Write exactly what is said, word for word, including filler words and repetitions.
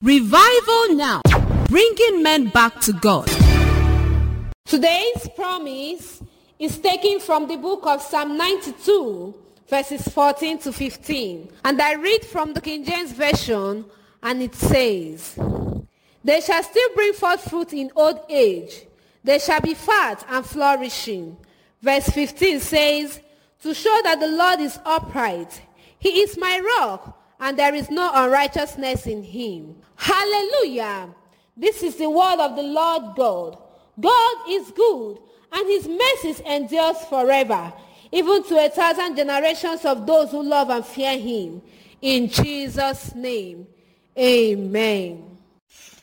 Revival Now, bringing men back to God. Today's promise is taken from the book of Psalm ninety-two, verses fourteen to fifteen. And I read from the King James Version, and it says, "They shall still bring forth fruit in old age. They shall be fat and flourishing." Verse fifteen says, "To show that the Lord is upright. He is my rock, and there is no unrighteousness in him." Hallelujah! This is the word of the Lord God. God is good, and his mercies endures forever, even to a thousand generations of those who love and fear him. In Jesus' name, amen.